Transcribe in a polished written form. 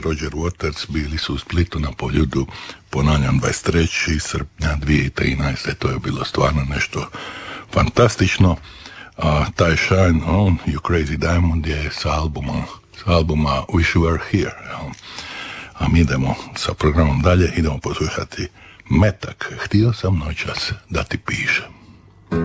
Roger Waters bili su u Splitu na Poljudu, ponavljam 23. srpnja 2013. To je bilo stvarno nešto fantastično. Taj Shine On, You Crazy Diamond je sa albuma Wish You Were Here. A mi idemo sa programom dalje, idemo poslušati Metak. Htio sam noćas da ti pišem.